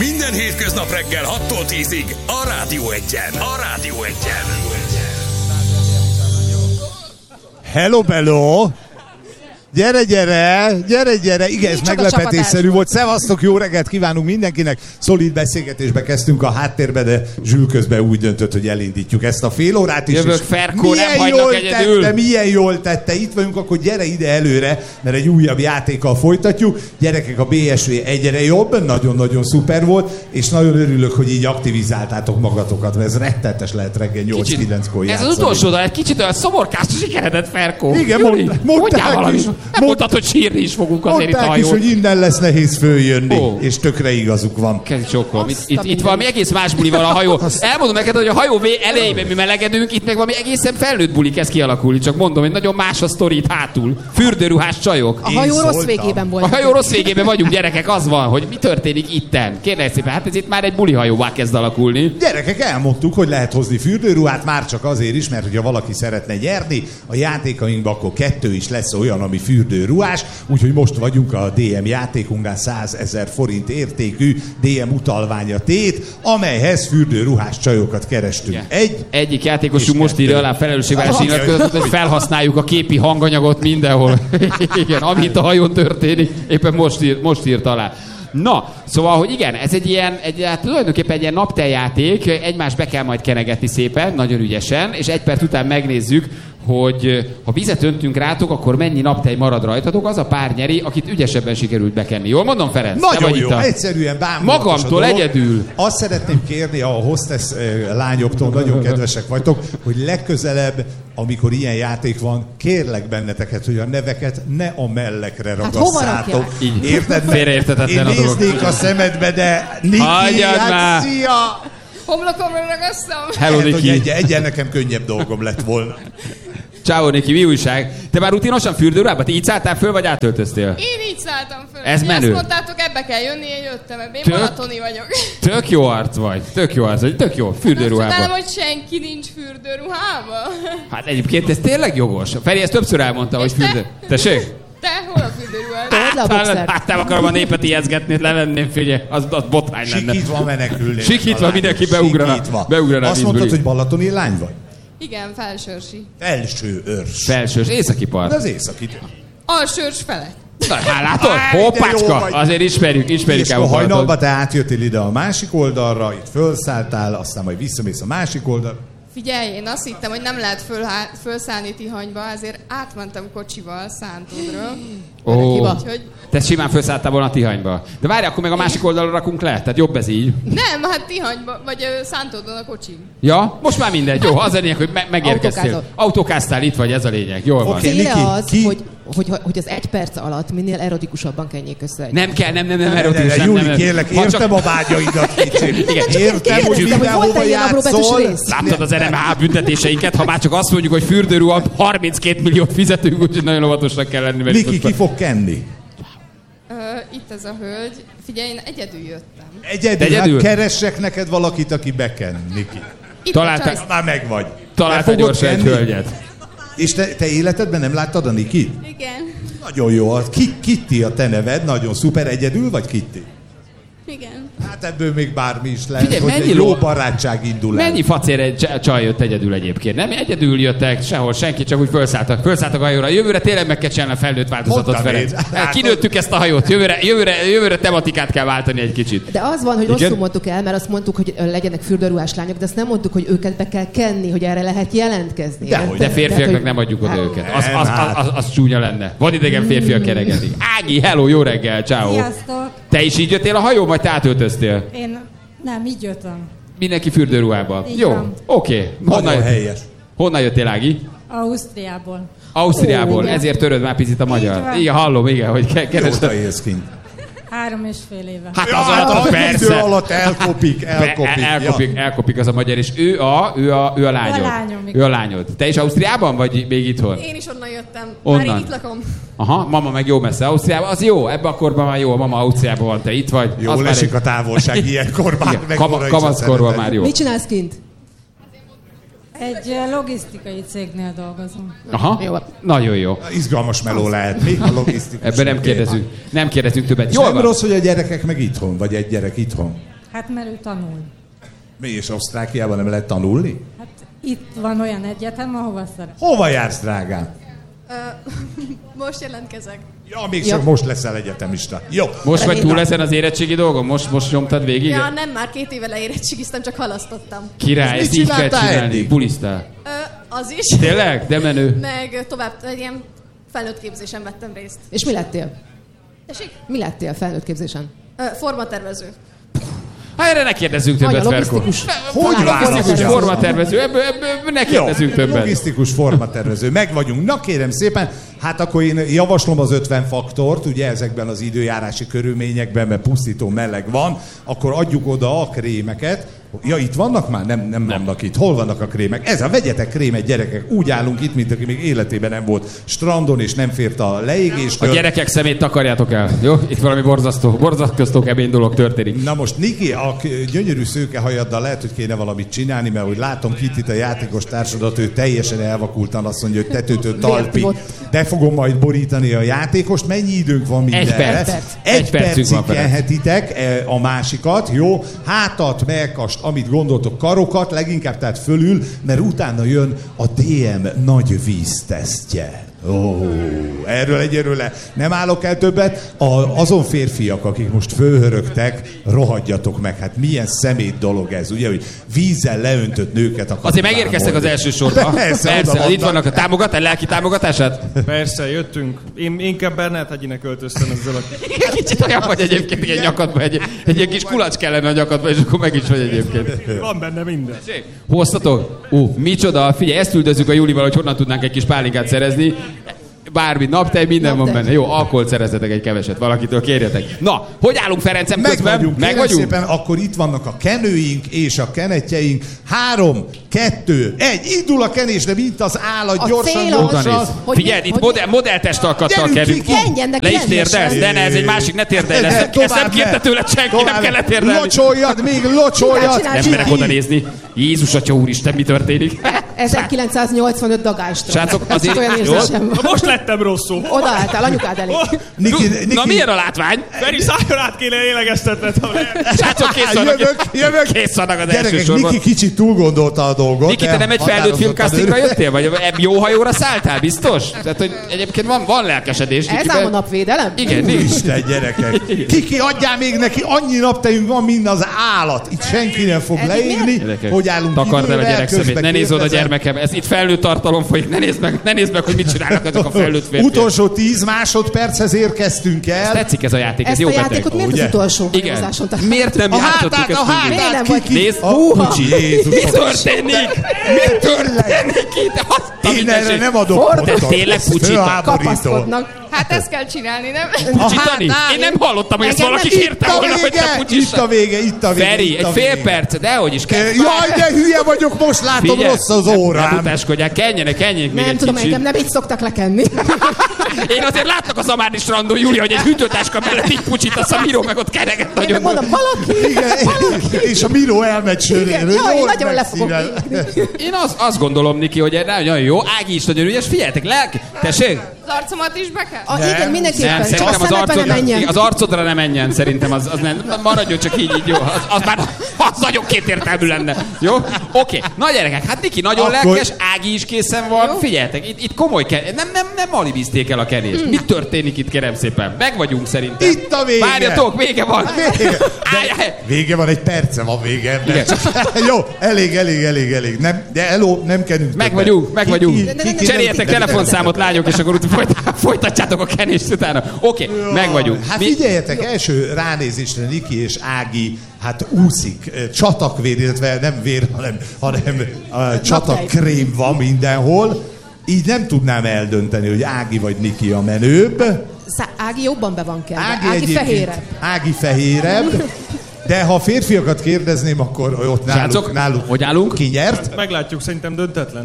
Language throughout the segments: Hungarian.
Minden hétköznap reggel 6-tól 10-ig a Rádió Egyen. A Rádió Egyen. Hello, bello! Gyere! Igen, ez meglepetésszerű volt. Szevasztok, jó reggelt kívánunk mindenkinek. Szolid beszélgetésbe kezdtünk a háttérbe, de Zsül közben úgy döntött, hogy elindítjuk ezt a fél órát is. Jövök, Ferkó, nem hagynak egyedül. Milyen jól tette. Itt vagyunk, akkor gyere ide előre, mert egy újabb játékkal folytatjuk. Gyerekek, a BSV egyre jobb, nagyon-nagyon szuper volt, és nagyon örülök, hogy így aktivizáltátok magatokat, mert ez rettenetes lehet reggel 8-9-kor játszani. Ez az utolsó dal, egy kicsit olyan szomorkás sikeredett, Ferkó. Igen, mondták is. Nem mondtad, hogy sírni is fogunk azért itt a hajón. Mondták is, hogy innen lesz nehéz följönni, és tökre igazuk van. Kezdj csokkolom. Itt valami egész más buli van a hajó. Elmondom neked, hogy a hajó elejében mi melegedünk, itt meg valami egészen felnőtt buli kezd kialakulni. Csak mondom, hogy nagyon más a sztori itt hátul. Fürdőruhás csajok. A hajó rossz végében volt. A hajó rossz végében vagyunk, gyerekek, az van, hogy mi történik itten. Kérlek szépen, hát ez itt már egy buli hajóvá kezd alakulni. Gyerekek, elmondtuk, hogy lehet hozni fürdőruhát, már csak azért is, mert hogyha valaki szeretne nyerni, a játékainkban akkor 2 is lesz olyan, ami fürdőruhás. Úgyhogy most vagyunk a DM játékunknál 100 000 forint értékű DM utalványa tét, amelyhez fürdőruhás csajokat kerestünk. Egyik játékosunk most írja alá felelősségvállalási nyilatkozatot, hogy felhasználjuk a képi hanganyagot mindenhol. Igen, amit a hajón történik, éppen most írt alá. Na, szóval, hogy igen, ez hát tulajdonképpen egy ilyen napteljáték, egymást be kell majd kenegetni szépen, nagyon ügyesen, és 1 perc után megnézzük, hogy ha vizet öntünk rátok, akkor mennyi naptej marad rajtatok, az a pár nyeri, akit ügyesebben sikerült bekenni. Jól mondom, Ferenc? Nagyon jó, egyszerűen bámulatos magamtól egyedül. Azt szeretném kérni a hostess lányoktól, nagyon kedvesek vagytok, hogy legközelebb, amikor ilyen játék van, kérlek benneteket, hogy a neveket ne a mellekre ragasszátok. Érted? Félreérthetetlen a dolog. Én néznék a szemedbe, de Niki, hát szia! Homlokomra ragasztam. Hello, Niki. Egyen nekem könnyebb dolgom lett volna. Ciao, Niki, mi újság? Te már rutinosan fürdőruhába? Te így szálltál föl, vagy átöltöztél? Én így szálltam föl. Ez menő. Azt mondtátok, ebbe kell jönni, én jöttem ebbe. Én balatoni vagyok. Tök jó arc vagy. Tök jó. Fürdőruhában. Azt hogy senki nincs fürdőruhában. Hát egyébként ez tényleg jogos. Feri ezt többször elmondta, hogy fürdő. Tessék? Te hol a fürdőruhában? Hát nem akarom a népet ijeszgetni, levenném, figyelj, az botrány lenne. Sikítva menekülni. Sikítva mindenki beugrana. Azt mondtad, hogy balatoni lány vagy? Igen, felsőrsi. Felsős. Északi part. De az északi. Alsőrs felett. Hát látod? Hoppácska! Azért ismerjük és el a hajnalba te átjöttél ide a másik oldalra, itt fölszálltál, aztán majd visszamész a másik oldalra. Figyelj, én azt hittem, hogy nem lehet fölszállni Tihanyba, ezért átmentem kocsival Szántódról. Te simán felszálltál volna Tihanyba. De várj, akkor meg a másik oldalra rakunk le, tehát jobb ez így. Nem, hát Tihanyba, vagy Szántódon a kocsi. Ja, most már mindegy. Jó, az a lényeg, hogy megérkeztél. Autókáztál, itt vagy, ez a lényeg. Jól van. Célja az, hogy az 1 perc alatt minél erotikusabban kenjék össze. Nem kell, nem erotikus. Júli, kérlek, értem a vágyaidat kicsit. Értem, hogy mindenhova játszol. Láttad az NMH büntetéseinket, ha már csak azt mondjuk, hogy fürdőruha 32 milliót fizetünk, úgyhogy nagyon óvatosnak kell lenni. Niki, ki fog kenni? Itt ez a hölgy. Figyelj, én egyedül jöttem. Egyedül? Hát keressek neked valakit, aki beken, Niki. Találtál? Már megvagy. Találtál gyorsan egy hölgyet. És te életedben nem láttad a Nikit? Igen. Nagyon jó. Kitty a te neved, nagyon szuper. Egyedül vagy Kitty? Igen. Hát ebből még bármi is lehet, figyelj, hogy egy jó barátság indul el. Mennyi facér csaj jött egyedül egyébként? Nem egyedül jöttek sehol, senki, csak úgy felszálltak a hajóra. Jövőre tényleg meg kell csinálni a felnőtt változatot, Ferenc. Kinőttük ezt a hajót, jövőre tematikát kell váltani egy kicsit. De az van, hogy rosszul mondtuk el, mert azt mondtuk, hogy legyenek fürdőruhás lányok, de azt nem mondtuk, hogy őket be kell kenni, hogy erre lehet jelentkezni. De férfiaknak nem adjuk oda őket. Az csúnya lenne. Van idegen férfiak keregedik. Ági, hello, jó reggel, ciao. Sziasztok. Te is így jöttél a hajó, vagy te átöltöztél? Én nem, így jöttem. Mindenki fürdőruhában. Jó, oké. Honnan jöttél, Ági? Ausztriából. Ezért töröd már picit a magyar. Igen, hallom, igen, hogy keresed. Mióta élsz kint? 3,5 éve. Hát az alatt persze. Idő alatt elkopik az a magyar, és ő a lányod. Ő a lányod. Te is Ausztriában, vagy még itthon? Én is onnan jöttem. Onnan. Már itt lakom. Aha, mama meg jó messze Ausztriában. Az jó, ebben a korban már jó, a mama Ausztriában van, te itt vagy. Jól esik a távolság ilyenkor már. Kamaszkorban már jó. Mit csinálsz kint? Egy logisztikai cégnél dolgozom. Aha, jó. Nagyon jó. Izgalmas meló lehet. Még a logisztikus. Ebben nem kérdezünk többet. Jól nem van. Rossz, hogy a gyerekek meg itthon, vagy egy gyerek itthon. Hát mert ő tanul. Mi és Osztrákiában nem lehet tanulni? Hát itt van olyan egyetem, ahova szeret. Hova jársz, drágám? Most jelentkezek. Ja, még csak most leszel egyetemista. Jó. Most vagy túl ezen az érettségi dolgon? Most nyomtad végig? Ja, nem, már 2 éve leérettségiztem, csak halasztottam. Király, Mit ezt így kell csináltál csinálni. eddig? Bulisztál. Az is. Tényleg? De menő. Meg tovább, egy ilyen felnőtt képzésen vettem részt. És mi lettél? Tessék? Mi lettél felnőtt képzésen? Formatervező. Hát erre ne kérdezzünk többet, Anya, Ferko. logisztikus. Hogy Logisztikus válaszol? formatervező, ebből ne kérdezzünk többet. Logisztikus formatervező. Meg vagyunk. Na kérem szépen, hát akkor én javaslom az 50 faktort, ugye ezekben az időjárási körülményekben, mert pusztító meleg van, akkor adjuk oda a krémeket. Ja, itt vannak már? Nem vannak itt. Hol vannak a krémek? Vegyetek krémet, gyerekek. Úgy állunk itt, mint aki még életében nem volt strandon, és nem fért a leégéstől. A gyerekek szemét takarjátok el, jó? Itt valami borzasztó kemény dolog történik. Na most Niki, a gyönyörű szőkehajaddal lehet, hogy kéne valamit csinálni, mert úgy látom itt a játékos társadat, ő teljesen elvakultan azt mondja, hogy tetőtől talpig. Be fogom majd borítani a játékost. Mennyi időnk van mindenre? Egy percig kenhetitek a másikat, jó? Hátat, mellkast, amit gondoltok, karokat, leginkább tehát fölül, mert utána jön a DM nagy víztesztje. Erről egyelőre nem állok el többet. Azon férfiak, akik most fölhörögtek, rohadjatok meg. Hát milyen szemét dolog ez, ugye, hogy vízzel leöntött nőket akarnak. Azért megérkeztek az első sorba. Persze, itt vannak a lelki támogatását? Persze, jöttünk. Én inkább Bernát-hegyinek öltöztem ezzel a... Kicsit olyan vagy egyébként, ilyen nyakadba, egy ilyen kis kulacs kellene a nyakadba, és akkor meg is vagy egyébként. Van benne minden. Hoztatok? Micsoda, figyelj, ezt üldözzük a Júlival, hogy honnan tudnánk egy kis pálinkát szerezni. Bármi, naptej, minden van benne. Jó, alkoholt szerezzetek egy keveset, valakitől kérjetek. Na, hogy állunk, Ferencem, közben? Meg vagyunk. Szépen, akkor itt vannak a kenőink és a kenetjeink. 3, 2, 1, indul a kenés, de mint az állat, gyorsan. Figyelj, itt modelltestalkattal kerül. Le is térdelsz, de ne, ez egy másik, ne térdelj. Ezt nem kérte tőled senki, nem kellett térdelni. Locsoljad, még locsoljad. Nem merek oda nézni. Jézus Atya úristen, mi történik? 1985 dagást. Srácok, azért olyan érzésem van. Most lettem rosszul. Odaálltál, anyukád elé. Na milyen a látvány? Feri, szálljon át, kéne lélegeztetned, ha lehet. Srácok, kész vannak. Jövök. Kész vannak az Gyerekek, első sorban. Niki kicsit túl gondolta a dolgot. Niki, te nem egy felnőtt filmkasztingra jöttél? Vagy jó hajóra szálltál, biztos? Tehát, hogy egyébként van lelkesedés. Ez ám a napvédelem? Igen, nincs. Isten, gyerekek. Kiki, adjál még neki, annyi naptejünk van, mint az állat. Itt senki nem fog leírni, hogy állunk takard el a idővel, gyerek szemét, ne nézz oda, gyermekem. Ez itt felnőtt tartalom folyik, ne nézd meg, hogy mit csinálnak ezek a felnőtt férfiak. Utolsó 10 másodperchez érkeztünk el. Ezt tetszik ez a játék, ez ezt jó a beteg. játékot miért az utolsó Igen. hajózáson? Miért nem játszottuk ezt végig? Miért nem vagy Nézd, Pucsi. Mi történik? Mi történik itt? Én erre nem adok pontot. Tényleg Pucsita. Kapaszkodnak. Hát ezt kell csinálni, nem? Pucsitani? Én nem hallottam, hogy ezt valaki kérte volna, hogy te pucsissa. Itt a vége. Feri, egy fél perc, dehogy is kell. Jaj, de hülye vagyok, most látom, rossz az órám. Nem utáskodják, kenjenek még Nem egy tudom, kicsit. engem nem így szoktak lekenni. Én azért látlak az Amárdi strandon, Júlia, hogy egy hűtőtáska mellett így pucsítasz, a Miró meg ott kereget Én nagyon. meg mondom, valaki. Igen, és a Miró elmegy sörére. Jaj, én nagyon le fogok Én azt gondolom, Niki, hogy nagyon jó. Ági is nagyon ügyes, figyeljetek, lelki. Tessék? Az arcomat is be kell? Igen, mindenképpen. Nem, Csak a szerintem szemedbe nem menjen. az arcodra nem menjen, szerintem az nem. Maradjon csak így jó. Az már az nagyon kétértelmű lenne. Jó? Oké. Na gyerekek, hát Niki nagyon lelkes, Ági is készen van. Jó. Figyeljetek, itt komoly nem alibizték el a kenést. Mi történik itt, kérem szépen? Meg vagyunk szerintem. Itt a vége. Várjatok, vége van. Vége van, egy perce van vége. Jó, elég. Nem kenünk. Meg vagyunk. Cseréljetek telefonszámot, lányok, és akkor folytatjátok a kenést utána. Oké, meg vagyunk. Hát figyeljetek, első ránézésre Niki és Ági hát úszik, csatakvér, illetve nem vér, hanem csatakkrém van mindenhol. Így nem tudnám eldönteni, hogy Ági vagy Niki a menőbb. Ági jobban be van kenve. Ági fehérebb. Ági fehérebb. De ha férfiakat kérdezném, akkor ott náluk hogy állunk? Ki nyert? Meglátjuk, szerintem döntetlen.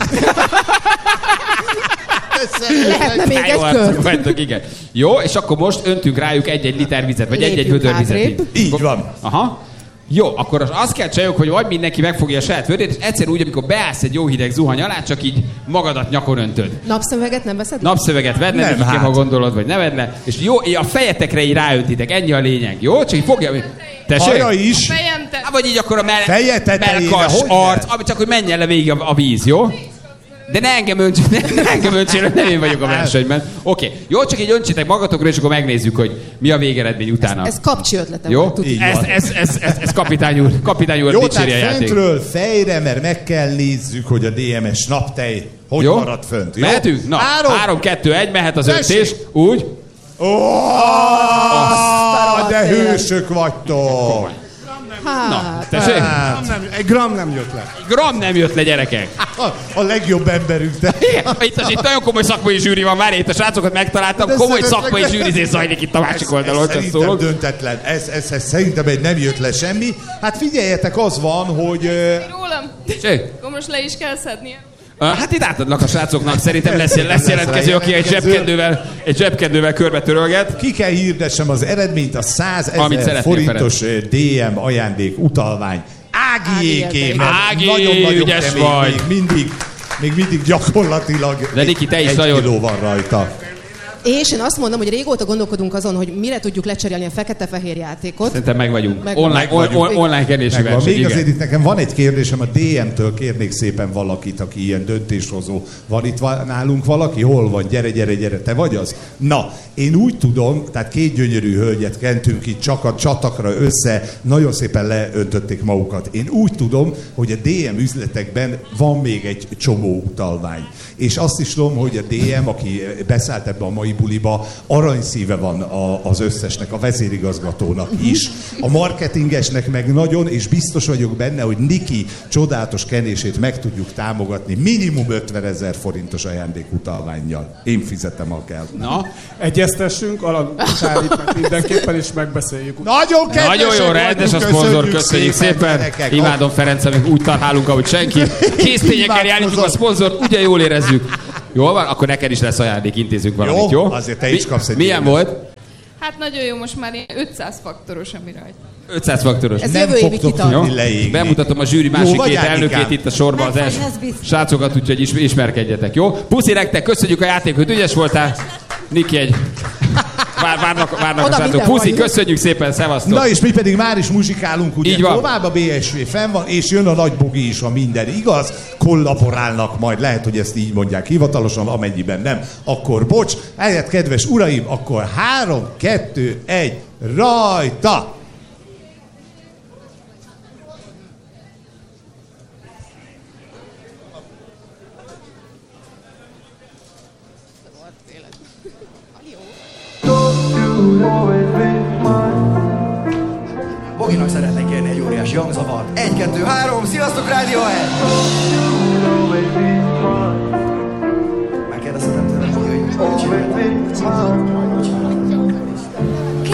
Lehetne még egy kört. Vagytok, igen. Jó, és akkor most öntünk rájuk egy-egy liter vizet, vagy egy-egy vödör vizet. Így van. Aha. Jó, akkor azt kell csináljuk, hogy vagy mindenki megfogja a saját vödrét, és egyszer úgy, amikor beállsz egy jó hideg zuhany alá, csak így magadat nyakon öntöd. Napszöveget nem veszed? Napszöveget vedne, nem, hát. Ha gondolod, vagy ne vedne. És jó, a fejetekre így ráöntitek, ennyi a lényeg, jó? Csak így fogja... Tessék? Haja is. Hát, vagy így akkor a Feje tetejére, melkas, hogy arc, csak hogy menjen le végig a víz, jó? De ne engem öntsél, nem én vagyok a versenyben. Oké. Jó, csak így öntsétek magatokra, és akkor megnézzük, hogy mi a végeredmény utána. Ez kapcsi ötletem. Jó? Ez kapitány úr jó, dicséri a tehát játék. fentről fejre, mert meg kell nézzük, hogy a DMS naptej hogy jó? marad fönt. Jó? Mehetünk? Na, 3, 2, 1, mehet az öntés. Úgy. De hősök vagytok. Na, tessék? Egy gram nem jött le. Gram nem jött le, gyerekek. A legjobb emberünk, te. Itt nagyon komoly szakmai zsűri van, már itt a srácokat megtaláltam, komoly szakmai zsűrizés zajlik itt a másik oldalon. Ez szerintem döntetlen. Ez szerintem egy nem jött le semmi. Hát figyeljetek, az van, hogy... Rólam. Tessék? Akkor most le is kell szednie. Hát itt átadnak a srácoknak, szerintem lesz jelentkező, aki egy zsebkendővel körbe törölget. Ki kell hirdessem az eredményt, a 100 Amit 000 forintos DM ajándék utalvány. Ágiéké, mert Ági, nagyon-nagyon ügyes kemény, vagy. még mindig gyakorlatilag de Niki, te is 1 nagyon... kiló van rajta. És én azt mondom, hogy régóta gondolkodunk azon, hogy mire tudjuk lecserélni a fekete-fehér játékot. Szerintem meg vagyunk. Meg Online kerési verseny. Még igen. azért itt nekem van egy kérdésem, a DM-től kérnék szépen valakit, aki ilyen döntéshozó. Van itt nálunk valaki? Hol van? Gyere, te vagy az? Na, én úgy tudom, tehát 2 gyönyörű hölgyet kentünk itt csak a csatakra össze, nagyon szépen leöntötték magukat. Én úgy tudom, hogy a DM üzletekben van még egy csomó utalvány. És azt is tudom, hogy a DM, aki beszállt ebbe a mai buliba, aranyszíve van az összesnek, a vezérigazgatónak is. A marketingesnek meg nagyon, és biztos vagyok benne, hogy Niki csodálatos kenését meg tudjuk támogatni minimum 50 000 forintos ajándékutalvánnyal. Én fizetem, ha kell. Na? Egyeztessünk, alacsányít mindenképpen, és megbeszéljük. Nagyon jó, rendes a szponzor, köszönjük szépen. Gyerekek. Imádom, Ferenc, amíg úgy tartálunk, ahogy senki. Késztényekkel járjuk a szponzort, ugye jól érezzük. Jól van? Akkor neked is lesz ajándék, intézünk valamit, jó? Azért te is kapsz egy milyen évet. volt? Hát nagyon jó, most már ilyen 500 faktoros, ami rajta. 500 faktoros. Ez Nem jövő évi fogtok kitart. tudni leégni. Bemutatom a zsűri másik vagy, 2 elnökét Ágikám? itt a sorba, az első Ez biztos. srácokat, úgyhogy ismerkedjetek, jó? Puszi nektek, köszönjük a játékot, ügyes voltál. Niki egy... Várnak a Oda srácok. minden Puszi, van. köszönjük szépen, szevasztok. Na és mi pedig már is muzsikálunk, ugye Így van. tovább a BSV fenn van, és jön a nagy bugi is, a minden igaz, kollaborálnak majd, lehet, hogy ezt így mondják hivatalosan, amennyiben nem, akkor bocs. Eljött, kedves uraim, akkor 3, 2, 1, rajta! Boginak szeretnék kérni egy óriási hangzavart. 1, 2, 3, sziasztok, Radiohead! Megkérdezhetem tőle, hogy csinálják?